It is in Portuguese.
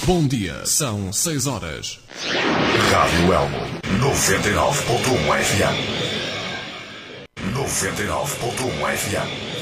Bom dia, são 6 horas. Rádio Elmo, 99.1 FM. 99.1 FM.